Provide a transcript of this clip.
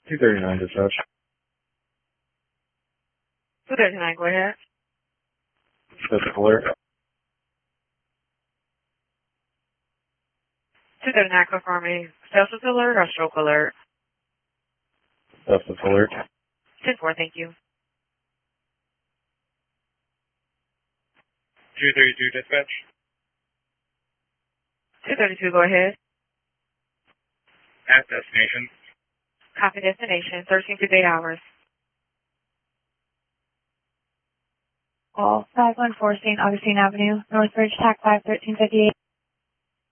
239 dispatch. 239, go ahead. Specific alert. 239, confirming status alert or stroke alert? Specific alert. 10-4, thank you. 232 dispatch. 232, go ahead. At destination. Copy destination, 1358 hours. Call 514 St. Augustine Avenue, Northbridge, TAC 51358.